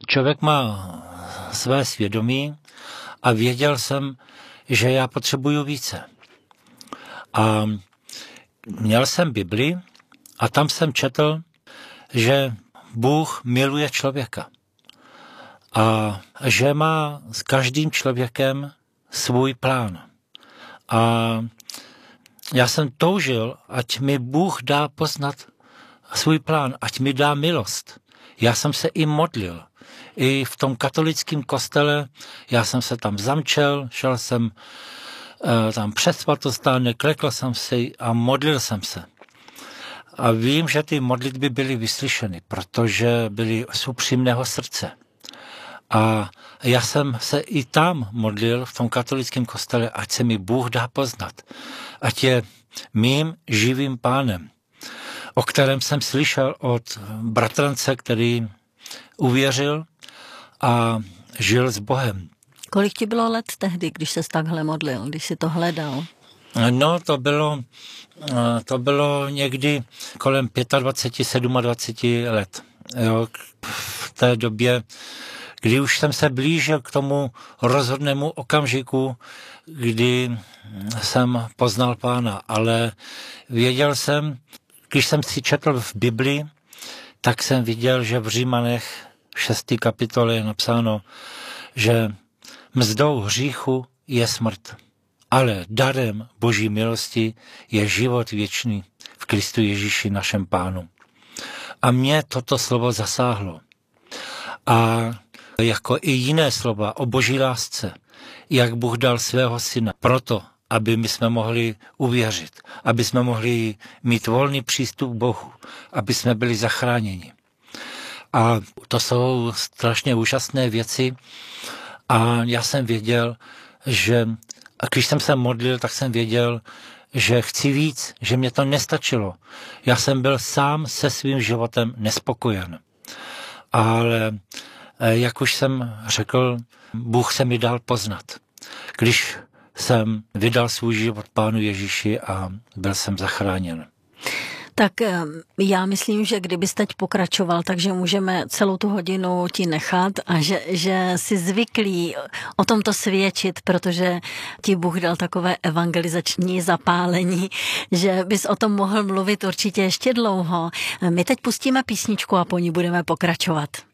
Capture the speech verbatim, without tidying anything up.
člověk má své svědomí a věděl jsem, že já potřebuju více. A měl jsem Bibli a tam jsem četl, že Bůh miluje člověka a že má s každým člověkem svůj plán. A já jsem toužil, ať mi Bůh dá poznat svůj plán, ať mi dá milost. Já jsem se i modlil. I v tom katolickém kostele, já jsem se tam zamčel, šel jsem e, tam před svatostánek, klekl jsem si a modlil jsem se. A vím, že ty modlitby byly vyslyšeny, protože byly z upřímného srdce. A já jsem se i tam modlil v tom katolickém kostele, ať se mi Bůh dá poznat. Ať je mým živým pánem, o kterém jsem slyšel od bratrance, který uvěřil a žil s Bohem. Kolik ti bylo let tehdy, když ses takhle modlil, když si to hledal? No, to bylo, to bylo někdy kolem dvacet pět, dvacet sedm let. Jo, v té době, kdy už jsem se blížil k tomu rozhodnému okamžiku, kdy jsem poznal Pána, ale věděl jsem, když jsem si četl v Bibli, tak jsem viděl, že v Římanech v šesté kapitole je napsáno, že mzdou hříchu je smrt, ale darem Boží milosti je život věčný v Kristu Ježíši našem Pánu. A mě toto slovo zasáhlo. A jako i jiné slova o Boží lásce, jak Bůh dal svého syna proto, aby my jsme mohli uvěřit, aby jsme mohli mít volný přístup k Bohu, aby jsme byli zachráněni. A to jsou strašně úžasné věci a já jsem věděl, že a když jsem se modlil, tak jsem věděl, že chci víc, že mě to nestačilo. Já jsem byl sám se svým životem nespokojen. Ale jak už jsem řekl, Bůh se mi dal poznat. Když jsem vydal svůj život Pánu Ježíši a byl jsem zachráněn. Tak já myslím, že kdybys teď pokračoval, takže můžeme celou tu hodinu ti nechat a že, že jsi zvyklý o tomto svědčit, protože ti Bůh dal takové evangelizační zapálení, že bys o tom mohl mluvit určitě ještě dlouho. My teď pustíme písničku a po ní budeme pokračovat.